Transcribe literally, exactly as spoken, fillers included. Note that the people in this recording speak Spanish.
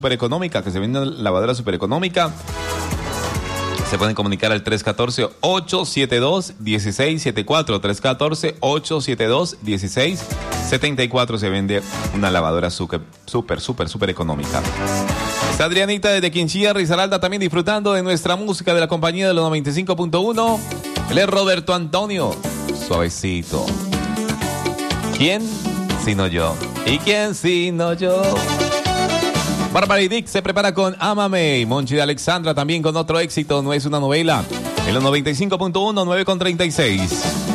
super económica, que se vende una lavadora super económica. Se pueden comunicar al tres uno cuatro, ocho siete dos, uno seis siete cuatro. tres uno cuatro, ocho siete dos, uno seis siete cuatro. Se vende una lavadora super, super, super, super económica. Está Adrianita desde Quinchilla, Risaralda, también disfrutando de nuestra música de la compañía de los noventa y cinco punto uno. Él es Roberto Antonio. Suavecito. ¿Quién? Sino yo. ¿Y quién sino yo? Bárbara y Dick se prepara con Ámame. Y Monchi de Alexandra también con otro éxito. No es una novela. En los noventa y cinco punto uno, nueve con treinta y seis.